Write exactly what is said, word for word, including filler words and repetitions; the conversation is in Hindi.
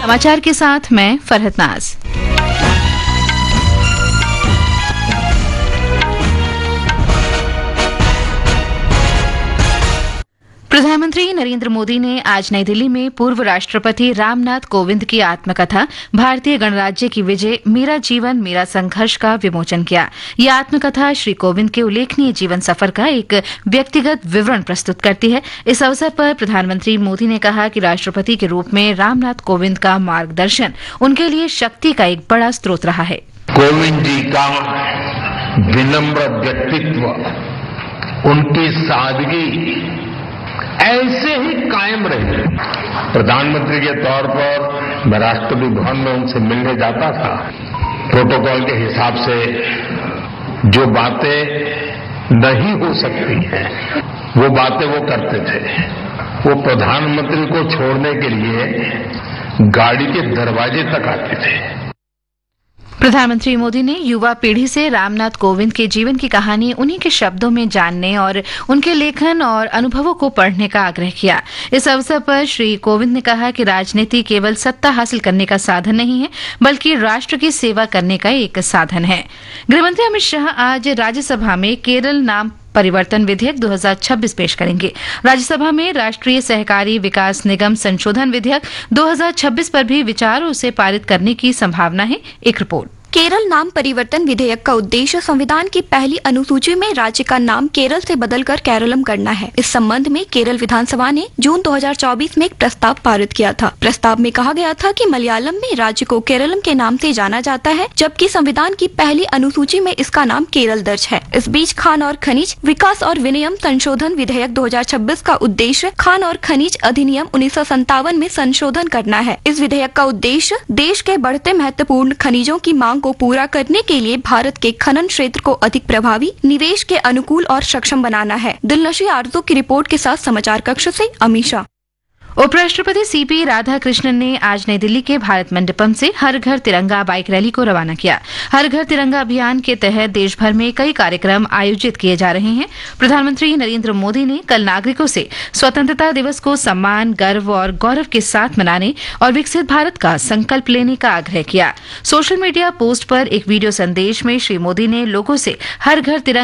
समाचार के साथ मैं फरहत नाज। प्रधानमंत्री नरेंद्र मोदी ने आज नई दिल्ली में पूर्व राष्ट्रपति रामनाथ कोविंद की आत्मकथा भारतीय गणराज्य की विजय मेरा जीवन मेरा संघर्ष का विमोचन किया। यह आत्मकथा श्री कोविंद के उल्लेखनीय जीवन सफर का एक व्यक्तिगत विवरण प्रस्तुत करती है। इस अवसर पर प्रधानमंत्री मोदी ने कहा कि राष्ट्रपति के रूप में रामनाथ कोविंद का मार्गदर्शन उनके लिए शक्ति का एक बड़ा स्रोत रहा है। कोविंद जी का विनम्र व्यक्तित्व, उनकी सादगी ऐसे ही कायम रहे। प्रधानमंत्री के तौर पर मैं राष्ट्रपति भवन में उनसे मिलने जाता था। प्रोटोकॉल के हिसाब से जो बातें नहीं हो सकती हैं, वो बातें वो करते थे। वो प्रधानमंत्री को छोड़ने के लिए गाड़ी के दरवाजे तक आते थे। प्रधानमंत्री मोदी ने युवा पीढ़ी से रामनाथ कोविंद के जीवन की कहानी उन्हीं के शब्दों में जानने और उनके लेखन और अनुभवों को पढ़ने का आग्रह किया। इस अवसर पर श्री कोविंद ने कहा कि राजनीति केवल सत्ता हासिल करने का साधन नहीं है, बल्कि राष्ट्र की सेवा करने का एक साधन है। गृहमंत्री अमित शाह आज राज्यसभा में केरल नाम परिवर्तन विधेयक दो हज़ार छब्बीस पेश करेंगे। राज्यसभा में राष्ट्रीय सहकारी विकास निगम संशोधन विधेयक दो हज़ार छब्बीस पर भी विचार और उसे पारित करने की संभावना है। एक रिपोर्ट। केरल नाम परिवर्तन विधेयक का उद्देश्य संविधान की पहली अनुसूची में राज्य का नाम केरल से बदलकर केरलम करना है। इस संबंध में केरल विधानसभा ने जून दो हज़ार चौबीस में एक प्रस्ताव पारित किया था। प्रस्ताव में कहा गया था कि मलयालम में राज्य को केरलम के नाम से जाना जाता है, जबकि संविधान की पहली अनुसूची में इसका नाम केरल दर्ज है। इस बीच खान और खनिज विकास और विनियम संशोधन विधेयक दो हज़ार छब्बीस का उद्देश्य खान और खनिज अधिनियम उन्नीस सौ संतावन में संशोधन करना है। इस विधेयक का उद्देश्य देश के बढ़ते महत्वपूर्ण खनिजों की मांग को पूरा करने के लिए भारत के खनन क्षेत्र को अधिक प्रभावी, निवेश के अनुकूल और सक्षम बनाना है। दिलनशी आरजू की रिपोर्ट के साथ समाचार कक्ष से अमीशा। उपराष्ट्रपति सीपी राधाकृष्णन ने आज नई दिल्ली के भारत मंडपम से हर घर तिरंगा बाइक रैली को रवाना किया। हर घर तिरंगा अभियान के तहत देश भर में कई कार्यक्रम आयोजित किए जा रहे हैं। प्रधानमंत्री नरेंद्र मोदी ने कल नागरिकों से स्वतंत्रता दिवस को सम्मान, गर्व और गौरव के साथ मनाने और विकसित भारत का संकल्प लेने का आग्रह किया। सोशल मीडिया पोस्ट पर एक वीडियो संदेश में श्री मोदी ने लोगों से हर घर तिरंगा